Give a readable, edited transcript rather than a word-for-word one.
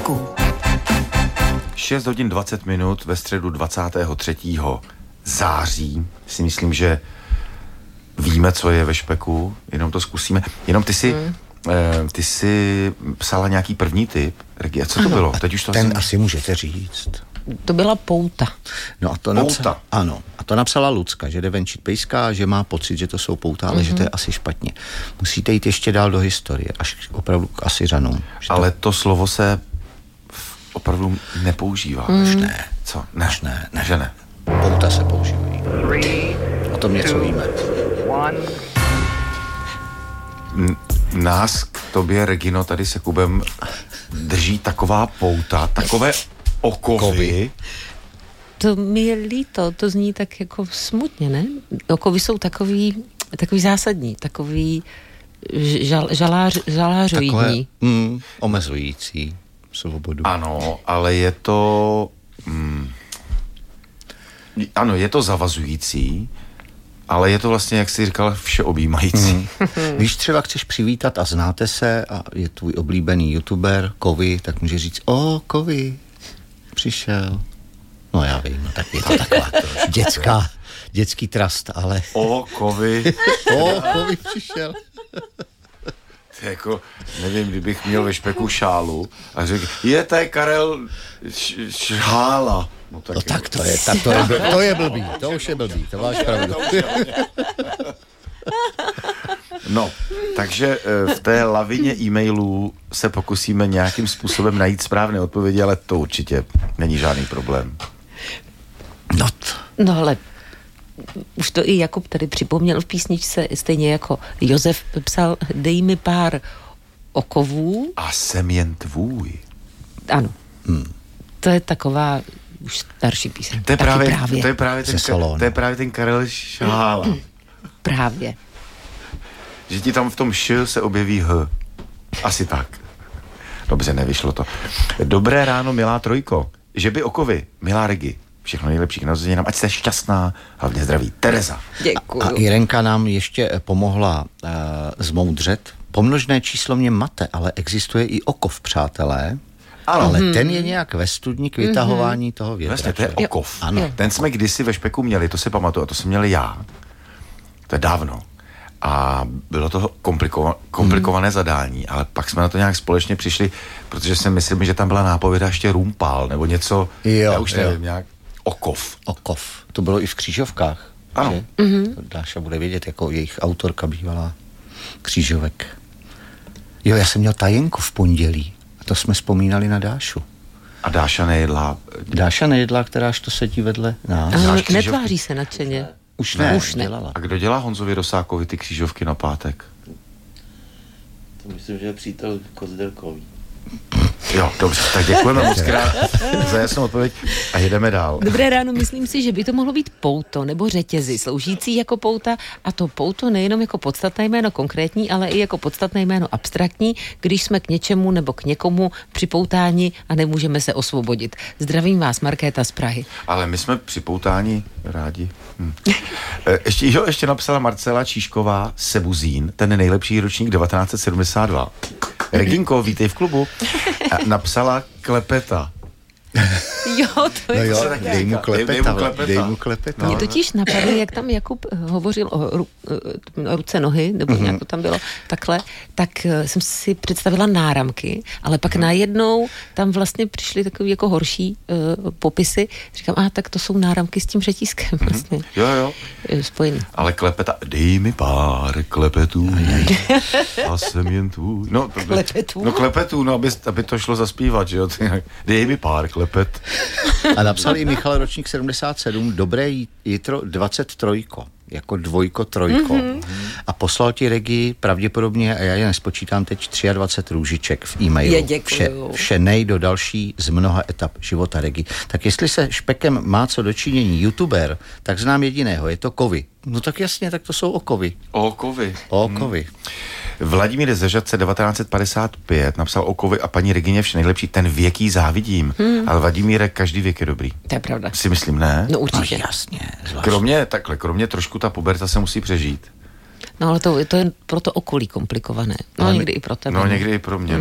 špeku. 6 hodin 20 minut ve středu 23. září. Si myslím, že víme, co je ve špeku, jenom to zkusíme. Jenom ty jsi psala nějaký první tip, Regie, co to bylo? Teď už to ten asi můžete říct. To byla pouta. No a to ano. A to napsala Lucka, že jde venčit pejska, že má pocit, že to jsou pouta, ale že to je asi špatně. Musíte jít ještě dál do historie, až opravdu k Asiřanům. Ale to slovo se opravdu nepoužívá. Už ne. Co? Ne. Už ne. Že ne. Pouta se používají. O tom něco víme. Nás k tobě, Regino, tady se Kubem drží taková pouta, takové okovy. To mi je líto, to zní tak jako smutně, ne? Okovy jsou takový zásadní, takový žalářoidní. Omezující svobodu. Ano, ale je to... ano, je to zavazující, ale je to vlastně, jak jsi říkal, všeobjímající. Když třeba chceš přivítat a znáte se a je tvůj oblíbený youtuber Kovy, tak může říct, Kovy, přišel. No já vím, no tak je to taková dětský trust, ale... Kovy. Kovy přišel. Jako, nevím, kdybych měl ve špeku šálu a řekl, to je Karel Šála. No tak to je blbý, to už je blbý, to máš pravdu. No, takže v té lavině e-mailů se pokusíme nějakým způsobem najít správné odpovědi, ale to určitě není žádný problém. No ale už to i Jakub tady připomněl v písničce, stejně jako Josef psal, dej mi pár okovů. A jsem jen tvůj. Ano. To je taková už starší píseň. To je právě ten Karel Šála. Právě. Že ti tam v tom š se objeví h. Asi tak. Dobře, nevyšlo to. Dobré ráno, milá Trojko. Že by okovy, milá Regi. Všechno nejlepší k narozeninám. Ať jste šťastná, hlavně zdraví. Tereza. Děkuju. A Irenka nám ještě pomohla zmoudřet. Pomnožné číslo mě mate, ale existuje i okov, přátelé. Ano. Ale ten je nějak ve studni k vytahování toho větra. Vlastně, to je okov. Ano. Ten jsme kdysi ve špeku měli, to si pamatuju, a to jsem měl já. To je dávno. A bylo to komplikované zadání, ale pak jsme na to nějak společně přišli, protože si myslím, že tam byla nápověda ještě rumpál, nebo něco, já už nevím, nějak okov. To bylo i v křížovkách. Ano. Dáša bude vědět, jako jejich autorka bývalá křížovek. Jo, já jsem měl tajenku v pondělí. A to jsme vzpomínali na Dášu. A Dáša nejedla? Kteráž to sedí vedle nás. Netváří se nadšeně. Už ne. Dělala. A kdo dělá Honzovi Rosákovi ty křížovky na pátek? To myslím, že je přítel Kozdelkový. Jo, dobře, tak děkujeme moc krát za jasnou odpověď a jedeme dál. Dobré ráno, myslím si, že by to mohlo být pouto nebo řetězy, sloužící jako pouta, a to pouto nejenom jako podstatné jméno konkrétní, ale i jako podstatné jméno abstraktní, když jsme k něčemu nebo k někomu připoutáni a nemůžeme se osvobodit. Zdravím vás, Markéta z Prahy. Ale my jsme připoutáni rádi. Ještě napsala Marcela Číšková Sebuzín, ten nejlepší ročník 1972. Reginko, vítej v klubu. A napsala Klepeta. Jo, to je... No jo, dej mu klepeta. Mě totiž napadlo, jak tam Jakub hovořil o ruce, nohy, nebo nějak to tam bylo takhle, tak jsem si představila náramky, ale pak najednou tam vlastně přišly takový jako horší popisy. Říkám, tak to jsou náramky s tím řetízkem vlastně. Jo. Spojený. Ale klepeta, dej mi pár klepetů a jsem jen tvůj. Klepetů, aby to šlo zaspívat, že jo. Dej mi pár klepet. A napsal i Michal ročník 77, dobré jitro 23, jako dvojko, trojko. A poslal ti Regi pravděpodobně, a já je nespočítám teď, 23 růžiček v e-mailu. Vše do další z mnoha etap života Regi. Tak jestli se špekem má co dočinění youtuber, tak znám jediného, je to Kovy. No tak jasně, tak to jsou okovy. Okovy. Vladimír Zežadce 1955 napsal Okovy a paní Regině vše nejlepší, ten věk jí závidím. Ale Vladimíre, každý věk je dobrý. To je pravda. Si myslím, ne? No určitě. No, jasně. Kromě trošku ta puberta se musí přežít. No ale to je pro to okolí komplikované. No někdy i pro tebe. No někdy i pro mě.